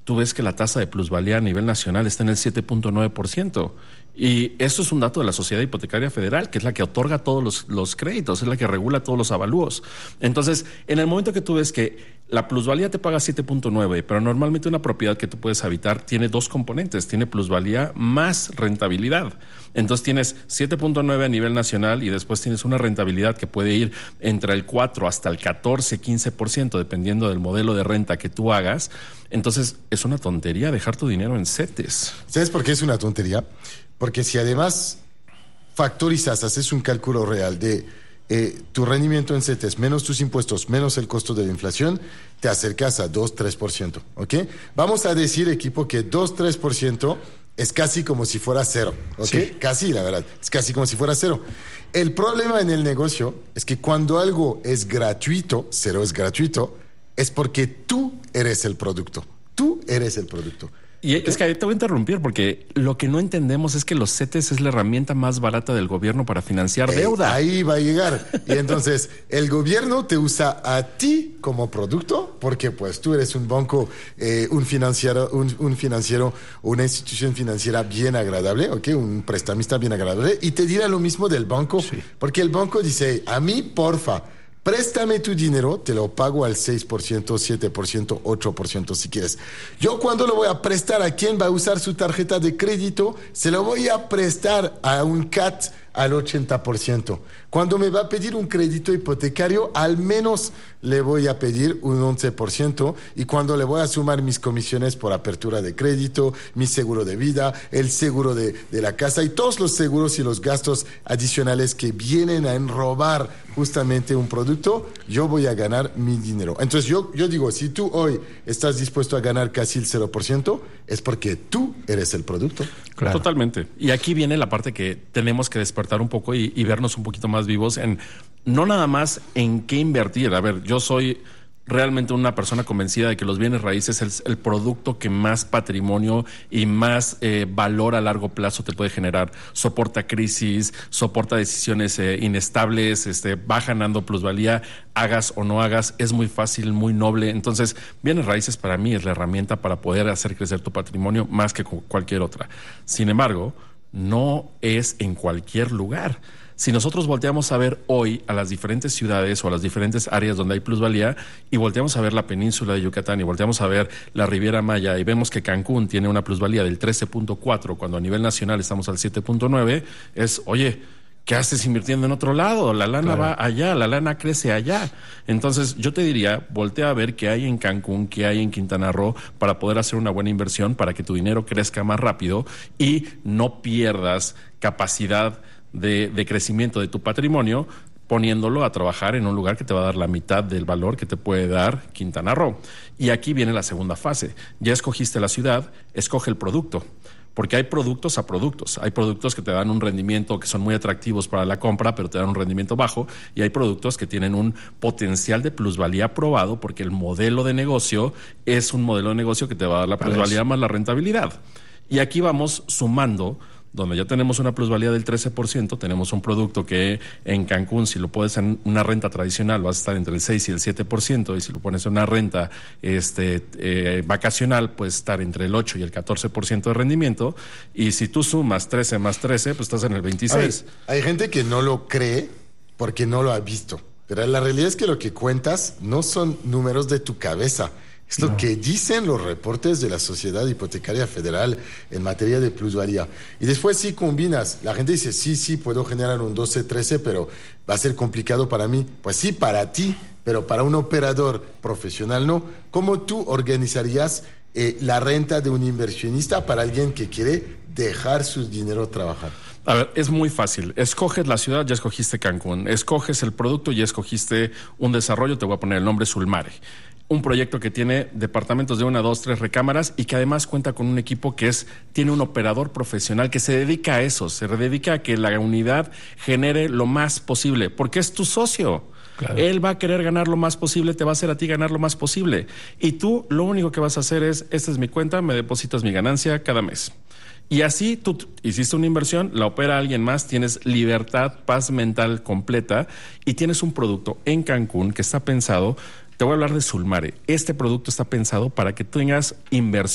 tú ves que la tasa de plusvalía a nivel nacional está en el 7.9%. Y eso es un dato de la Sociedad Hipotecaria Federal, que es la que otorga todos los créditos, es la que regula todos los avalúos. Entonces, en el momento que tú ves que la plusvalía te paga 7.9, pero normalmente una propiedad que tú puedes habitar tiene dos componentes, tiene plusvalía más rentabilidad. Entonces tienes 7.9 a nivel nacional y después tienes una rentabilidad que puede ir entre el 4 hasta el 14, 15%, dependiendo del modelo de renta que tú hagas. Entonces, es una tontería dejar tu dinero en CETES. ¿Sabes por qué es una tontería? Porque si además factorizas, haces un cálculo real de tu rendimiento en CETES menos tus impuestos, menos el costo de la inflación, te acercas a 2-3%, ¿ok? Vamos a decir, equipo, que 2-3% es casi como si fuera cero, ¿ok? Sí. Casi, la verdad, es casi como si fuera cero. El problema en el negocio es que cuando algo es gratuito, cero es gratuito, es porque tú eres el producto. Tú eres el producto. Y es que te voy a interrumpir porque lo que no entendemos es que los CETES es la herramienta más barata del gobierno para financiar deuda. Ahí va a llegar. Y entonces el gobierno te usa a ti como producto porque pues tú eres un banco, un financiero, una institución financiera bien agradable, ¿ok? Un prestamista bien agradable y te dirá lo mismo del banco. Sí. Porque el banco dice, a mí, porfa, préstame tu dinero, te lo pago al 6%, 7%, 8% si quieres. Yo cuando lo voy a prestar a quien va a usar su tarjeta de crédito, se lo voy a prestar a un CAT al 80%. Cuando me va a pedir un crédito hipotecario, al menos le voy a pedir un 11%. Y cuando le voy a sumar mis comisiones por apertura de crédito, mi seguro de vida, el seguro de la casa y todos los seguros y los gastos adicionales que vienen a enrobar justamente un producto, yo voy a ganar mi dinero. Entonces yo digo, si tú hoy estás dispuesto a ganar casi el 0%, es porque tú eres el producto. Claro. Totalmente. Y aquí viene la parte que tenemos que despertar un poco y vernos un poquito más vivos en no nada más en qué invertir. A ver, yo soy realmente una persona convencida de que los bienes raíces es el producto que más patrimonio y más valor a largo plazo te puede generar. Soporta crisis, soporta decisiones inestables, va ganando plusvalía, hagas o no hagas, es muy fácil, muy noble. Entonces, bienes raíces para mí es la herramienta para poder hacer crecer tu patrimonio más que cualquier otra. Sin embargo, no es en cualquier lugar. Si nosotros volteamos a ver hoy a las diferentes ciudades o a las diferentes áreas donde hay plusvalía y volteamos a ver la península de Yucatán y volteamos a ver la Riviera Maya y vemos que Cancún tiene una plusvalía del 13.4 cuando a nivel nacional estamos al 7.9, es, oye, ¿qué haces invirtiendo en otro lado? La lana va allá, la lana crece allá. Entonces, yo te diría, voltea a ver qué hay en Cancún, qué hay en Quintana Roo para poder hacer una buena inversión, para que tu dinero crezca más rápido y no pierdas capacidad de crecimiento de tu patrimonio poniéndolo a trabajar en un lugar que te va a dar la mitad del valor que te puede dar Quintana Roo. Y aquí viene la segunda fase. Ya escogiste la ciudad, escoge el producto. Porque hay productos a productos. Hay productos que te dan un rendimiento que son muy atractivos para la compra, pero te dan un rendimiento bajo. Y hay productos que tienen un potencial de plusvalía probado porque el modelo de negocio es un modelo de negocio que te va a dar la plusvalía más la rentabilidad. Y aquí vamos sumando, donde ya tenemos una plusvalía del 13%, tenemos un producto que en Cancún, si lo pones en una renta tradicional, vas a estar entre el 6 y el 7%, y si lo pones en una renta vacacional, puedes estar entre el 8 y el 14% de rendimiento, y si tú sumas 13 más 13, pues estás en el 26. Hay gente que no lo cree porque no lo ha visto, pero la realidad es que lo que cuentas no son números de tu cabeza. Es lo que dicen los reportes de la Sociedad Hipotecaria Federal en materia de plusvalía. Y después sí combinas. La gente dice, sí, puedo generar un 12, 13, pero va a ser complicado para mí. Pues sí, para ti, pero para un operador profesional no. ¿Cómo tú organizarías la renta de un inversionista para alguien que quiere dejar su dinero trabajar? A ver, es muy fácil. Escoges la ciudad, ya escogiste Cancún. Escoges el producto, ya escogiste un desarrollo, te voy a poner el nombre Sulmare. Un proyecto que tiene departamentos de 1, 2, 3 recámaras y que además cuenta con un equipo que tiene un operador profesional que se dedica a eso, se dedica a que la unidad genere lo más posible, porque es tu socio. Claro. Él va a querer ganar lo más posible, te va a hacer a ti ganar lo más posible. Y tú lo único que vas a hacer es, esta es mi cuenta, me depositas mi ganancia cada mes. Y así tú hiciste una inversión, la opera alguien más, tienes libertad, paz mental completa y tienes un producto en Cancún que está pensado. Te voy a hablar de Sulmare. Este producto está pensado para que tengas inversión